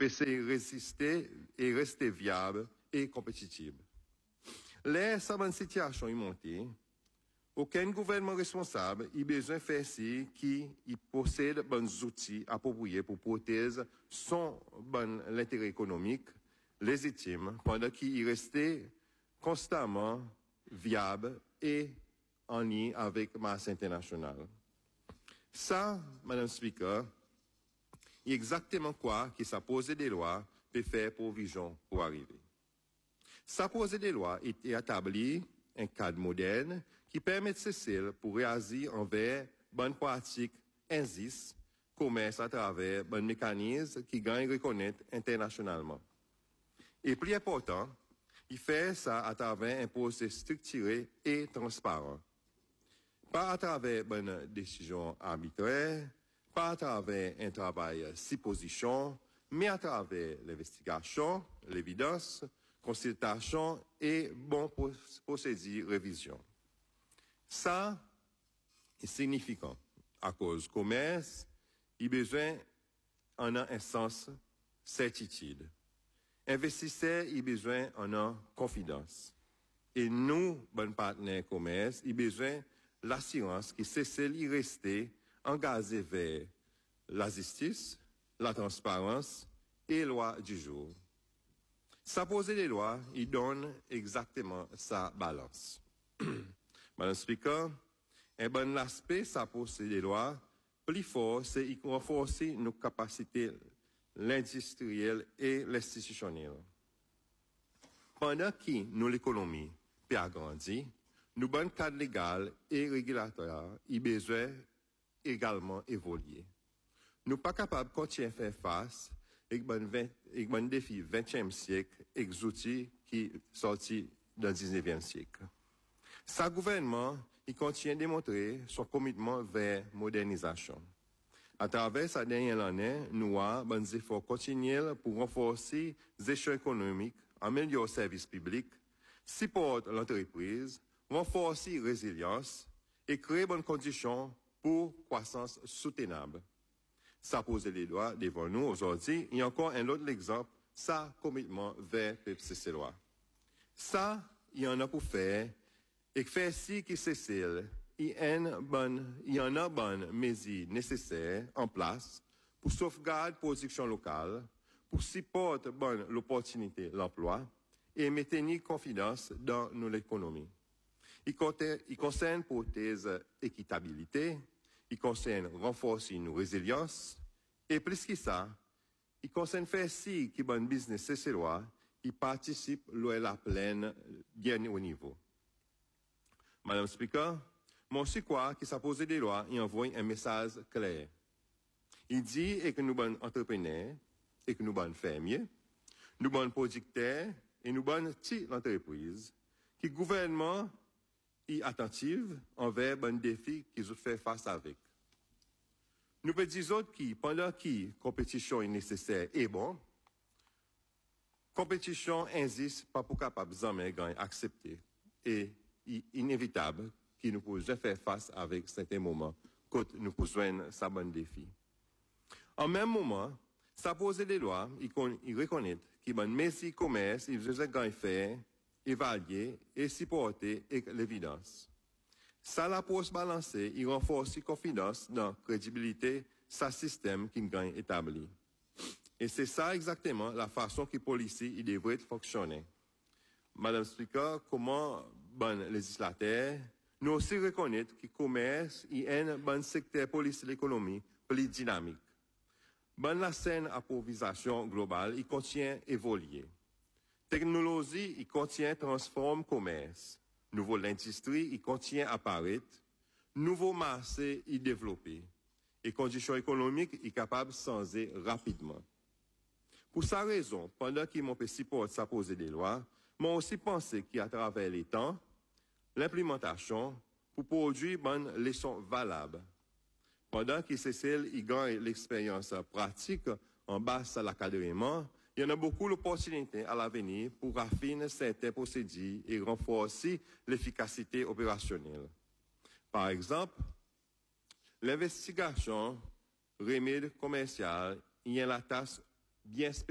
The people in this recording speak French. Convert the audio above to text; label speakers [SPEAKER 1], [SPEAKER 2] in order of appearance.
[SPEAKER 1] peut résister et rester viable et compétitive. Les bonne situation est montée. Aucun gouvernement responsable a besoin de faire ci qui possède bons outils appropriés pour protéger son l'intérêt économique légitime pendant qu'il restait constamment viable et en lien avec la masse internationale. Ça, Madame Speaker, est exactement quoi qui s'est posé des lois peut faire provision pour arriver. Ça posé des lois est établi un cadre moderne qui permet de cesser pour réagir envers bonnes pratiques indices commerce à travers bon mécanismes qui gagnent reconnaître internationalement. Et plus important, il fait ça à travers un processus structuré et transparent. Pas à travers une décision arbitraire, pas à travers un travail supposition, mais à travers l'investigation, l'évidence, consultation et bon procédure révision. Ça est significant à cause commerce, il besoin en un sens certitude. Investisseurs, il besoin en un confidence. Et nous, bon partenaires commerce, il besoin l'assurance qui cesse d'y rester engagé vers la justice, la transparence et loi du jour. Ça poser les lois, il donne exactement sa balance. Madame Speaker, un bon aspect, ça poser les lois, plus fort, c'est y renforcer nos capacités l'industriel et l'institutionnel. Pendant que nous, l'économie, peut agrandir, nous, bon cadre légal et régulatoire, il besoin également évoluer. Nous pas capables de continuer à faire face avec bon défi 20e siècle et des outils qui sortis dans le 19e siècle. Sa gouvernement, il continue de démontrer son commitment vers modernisation. À travers sa dernière année, nous avons des efforts continuels pour renforcer les échelons économiques, améliorer le service public, supporter l'entreprise, renforcer la résilience et créer bonnes conditions pour croissance soutenable. Ça pose les lois devant nous aujourd'hui. Il y a encore un autre exemple, ça commitment vers PCC loi. Ça, il y en a pour faire et faire si qui cesse. Il y en a bonne mesures nécessaires en place pour sauvegarder la production locale, pour supporter bonne l'opportunité de l'emploi et maintenir confiance dans nos économies. Il concerne prothèse équitabilité, il concerne renforcer nos résilience et plus que ça, il concerne faire si qui bonne business c'est loi, il participe à la pleine bien au niveau. Madame Speaker, mon c'est quoi qui s'appose des lois, il envoie un message clair. Il dit que nous bonnes entrepreneurs, et que nous bonnes fermiers, nous bonnes producteurs, et nous bonnes petites entreprises, qui gouvernement est attentive envers bon défi qu'ils ont fait face avec. Nous peut dire autres qui, pendant qui compétition est nécessaire et bon, compétition insiste pas pour capable jamais gagner, accepter, et inévitable qui nous pouvons faire face avec certains moments quand nous pouvons ça bon défi. En même moment, ça pose des lois, il reconnaît qu'il y a une mesure commerce, il veut faire, évaluer et supporter l'évidence. Ça la pose balancer, il renforce la confiance dans la crédibilité, sa système qui gagne établi. Et c'est ça exactement la façon que les policiers il devrait fonctionner. Madame Speaker, comment bon législateur nous aussi reconnaître que le commerce est un bon secteur police de l'économie plus dynamique. Bon la scène approvisionnement globale, il contient évoluer. Technologie, il contient transforme commerce. Nouveau l'industrie, il contient apparaître. Nouveau marché, il développer. Et conditions économiques, il capable de changer rapidement. Pour sa raison, pendant qu'il m'ont supporter ça poser des lois, m'ont aussi pensé qu'à travers les temps, l'implémentation pour produire bonne leçon valable. Pendant qu'il il gagne l'expérience pratique en bas à l'académie, il y en a beaucoup l'opportunité à l'avenir pour raffiner certaines procédures et renforcer l'efficacité opérationnelle. Par exemple, l'investigation remède commercial, il y a la tâche bien spécifique.